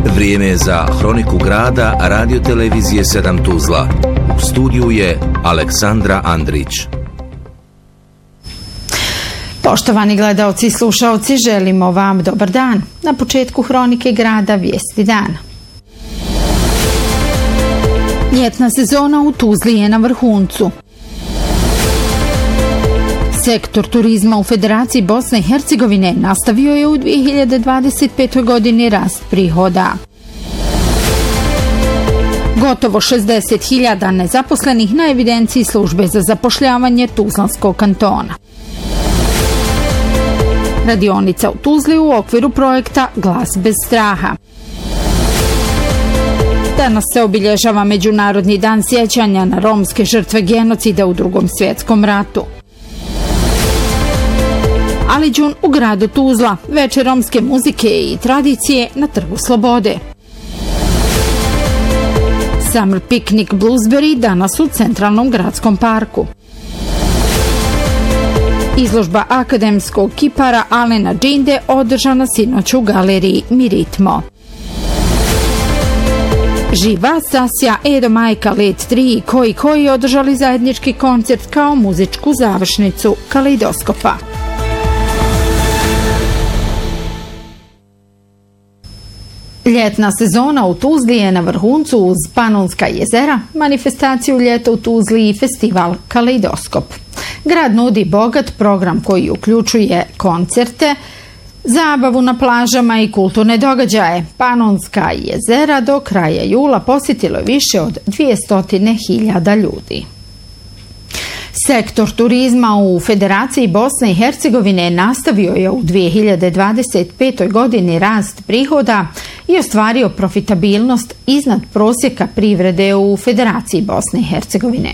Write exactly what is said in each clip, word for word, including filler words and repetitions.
Vrijeme je za Hroniku grada Radio Televizije sedam Tuzla. U studiju je Aleksandra Andrić. Poštovani gledaoci i slušaoci, želimo vam dobar dan. Na početku Hronike grada vijesti dana. Ljetna sezona u Tuzli je na vrhuncu. Sektor turizma u Federaciji Bosne i Hercegovine nastavio je u dvije hiljade dvadeset petoj. godini rast prihoda. Gotovo šezdeset hiljada nezaposlenih na evidenciji službe za zapošljavanje Tuzlanskog kantona. Radionica u Tuzli u okviru projekta Glas bez straha. Danas se obilježava Međunarodni dan sjećanja na romske žrtve genocida u Drugom svjetskom ratu. Aliđun u gradu Tuzla, večer romske muzike i tradicije na Trgu Slobode. Summer Picnic Bluesberry danas u Centralnom gradskom parku. Izložba akademskog kipara Alena Džinde održana sinoć u galeriji Miritmo. Živa, Sasja, Edo Majka, Let tri i Koji Koji održali zajednički koncert kao muzičku završnicu Kaleidoskopa. Ljetna sezona u Tuzli je na vrhuncu uz Panonska jezera, manifestaciju ljeta u Tuzli i festival Kaleidoskop. Grad nudi bogat program koji uključuje koncerte, zabavu na plažama i kulturne događaje. Panonska jezera do kraja jula posjetilo je više od dvjesto hiljada ljudi. Sektor turizma u Federaciji Bosne i Hercegovine nastavio je u dvije hiljade dvadeset petoj. godini rast prihoda i ostvario profitabilnost iznad prosjeka privrede u Federaciji Bosne i Hercegovine.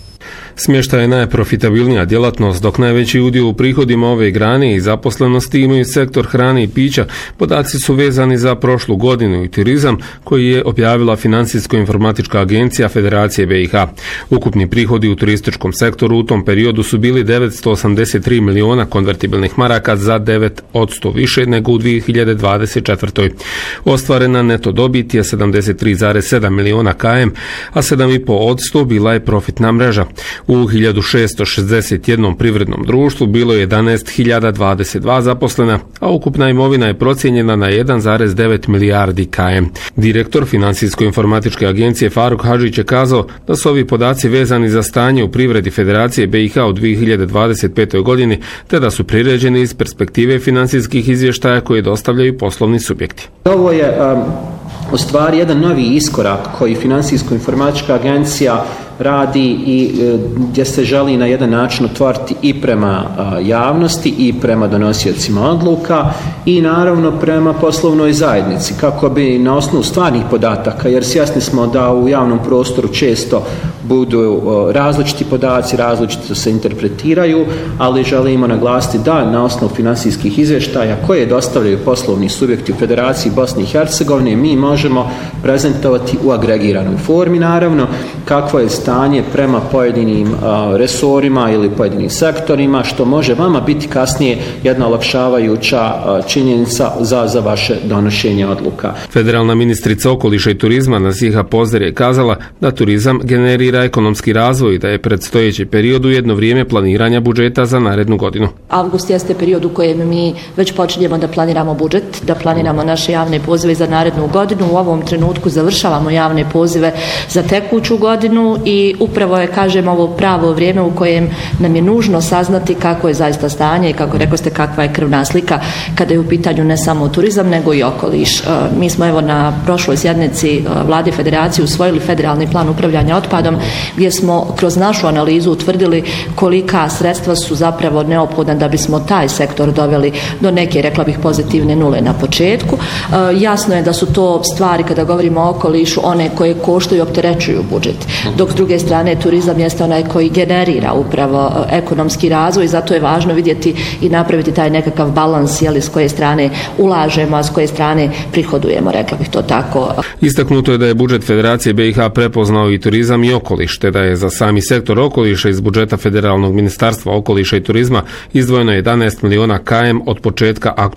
Smještaj je najprofitabilnija djelatnost, dok najveći udio u prihodima ove grane i zaposlenosti imaju sektor hrane i pića. Podaci su vezani za prošlu godinu i turizam koji je objavila Financijsko-informatička agencija Federacije B i H. Ukupni prihodi u turističkom sektoru u tom periodu su bili devetsto osamdeset tri miliona konvertibilnih maraka, za devet posto više nego u dvije hiljade dvadeset četvrtoj. Ostvarena neto dobit je sedamdeset tri zarez sedam miliona km, a sedam i po posto bila je profitna mreža. U hiljadu šessto šezdeset jednom privrednom društvu bilo je jedanaest hiljada dvadeset dva zaposlena, a ukupna imovina je procijenjena na jedan zarez devet milijardi km. Direktor Financijsko-informatičke agencije Faruk Hadžić je kazao da su ovi podaci vezani za stanje u privredi Federacije B i H u dvije hiljade dvadeset petoj. godini, te da su priređeni iz perspektive financijskih izvještaja koje dostavljaju poslovni subjekti. Ovo je um, u stvari jedan novi iskorak koji Financijsko-informatička agencija radi i gdje se želi na jedan način otvoriti i prema javnosti i prema donosiocima odluka i naravno prema poslovnoj zajednici, kako bi na osnovu stvarnih podataka, jer svjesni smo da u javnom prostoru često budu različiti podaci, različito se interpretiraju, ali želimo naglasiti da na osnovu finansijskih izvještaja koje dostavljaju poslovni subjekti u Federaciji Bosne i Hercegovine mi možemo prezentovati u agregiranoj formi, naravno, kakvo je stanje prema pojedinim a, resorima ili pojedinim sektorima, što može vama biti kasnije jedna olakšavajuća a, činjenica za, za vaše donošenje odluka. Federalna ministrica okoliša i turizma Nasiha Pozder je kazala da turizam generira ekonomski razvoj i da je predstojeći period u jedno vrijeme planiranja budžeta za narednu godinu. Avgust jeste period u kojem mi već počinjemo da planiramo budžet, da planiramo naše javne pozive za narednu godinu. U ovom trenutku završavamo javne pozive za tekuću godinu i upravo je, kažem, ovo pravo vrijeme u kojem nam je nužno saznati kako je zaista stanje i kako rekao ste kakva je krvna slika kada je u pitanju ne samo turizam nego i okoliš. Mi smo evo na prošloj sjednici Vlade Federacije usvojili federalni plan upravljanja otpadom gdje smo kroz našu analizu utvrdili kolika sredstva su zapravo neophodna da bismo taj sektor doveli do neke, rekla bih, pozitivne nule na početku. Jasno je da su to stvari, kada govorimo o okolišu, one koje koštaju i opterećuju budžet. Dok s druge strane turizam jeste onaj koji generira upravo ekonomski razvoj, zato je važno vidjeti i napraviti taj nekakav balans, jeli, s koje strane ulažemo, a s koje strane prihodujemo, rekla bih to tako. Istaknuto je da je budžet Federacije B i H prepoznao i turizam i okoliš, te da je za sami sektor okoliša iz budžeta Federalnog ministarstva okoliša i turizma izdvojeno jedanaest miliona km od početka aktualnog